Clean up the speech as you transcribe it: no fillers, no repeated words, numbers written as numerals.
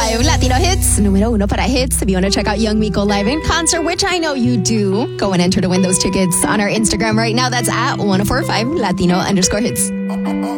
104.5 Latino Hits. Número uno para hits. If you want to check out Young Miko live in concert, which I know you do, go and enter to win those tickets on our Instagram right now. That's at 104.5 Latino_hits.